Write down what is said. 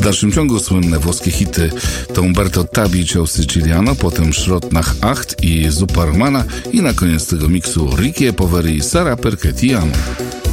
dalszym ciągu słynne włoskie hity to Umberto Tabi, Ciao Siciliano, potem Schrott nach Acht i Supermana i na koniec tego miksu Ricky Poveri i Sara Perchetti Amo.